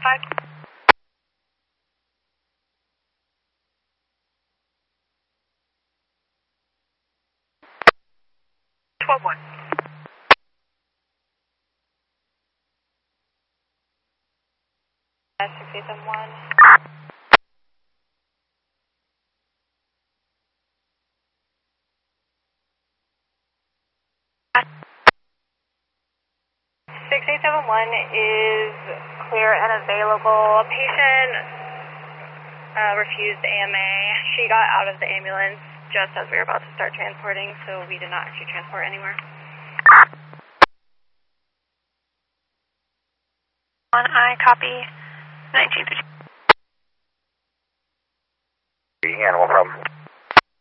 12-1. 6871. 6871 is clear and available. Patient refused AMA. She got out of the ambulance just as we were about to start transporting, so we did not actually transport anywhere. I copy 1950. Yeah, no problem.